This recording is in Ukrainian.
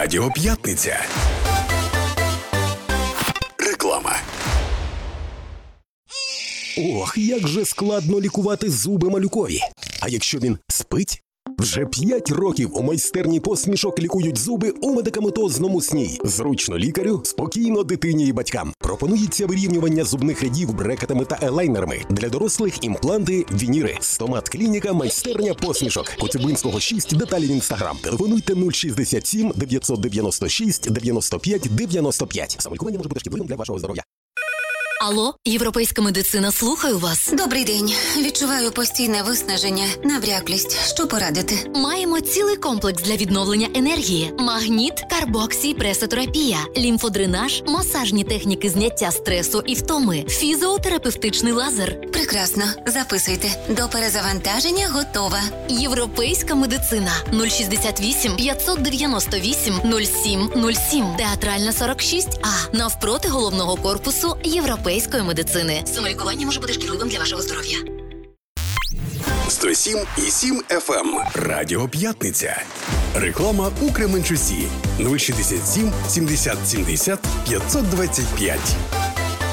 Радіо П'ятниця. Реклама. Ох, як же складно лікувати зуби малюкові. А якщо він спить? Вже 5 років у майстерні посмішок лікують зуби у медикаментозному сні. Зручно лікарю, спокійно дитині і батькам. Пропонується вирівнювання зубних рядів брекетами та елайнерами. Для дорослих імпланти, вініри. Стомат-клініка, майстерня посмішок. Коцюбинського 6, деталі в інстаграм. Телефонуйте 067 996 95 95. Самолікування може бути шкідливим для вашого здоров'я. Алло, європейська медицина, слухаю вас. Добрий день. Відчуваю постійне виснаження, набряклість. Що порадити? Маємо цілий комплекс для відновлення енергії. Магніт, карбоксій, пресотерапія, лімфодренаж, масажні техніки зняття стресу і втоми, фізіотерапевтичний лазер. Прекрасно. Записуйте. До перезавантаження готова. Європейська медицина. 068 598 07 07. Театральна 46А. Навпроти головного корпусу Європейської медицини. Самолікування може бути шкідливим для вашого здоров'я. 107,7 FM. Радіо П'ятниця. Реклама у Кременчусі. 067 70 70 525.